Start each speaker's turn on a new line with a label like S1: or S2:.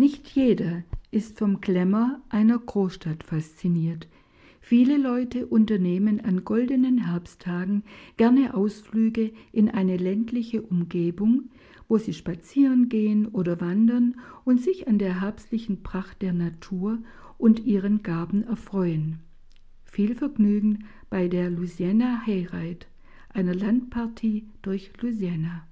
S1: Nicht jeder ist vom Glamour einer Großstadt fasziniert. Viele Leute unternehmen an goldenen Herbsttagen gerne Ausflüge in eine ländliche Umgebung, wo sie spazieren gehen oder wandern und sich an der herbstlichen Pracht der Natur und ihren Gaben erfreuen. Viel Vergnügen bei der Louisiana Hayride, einer Landpartie durch Louisiana.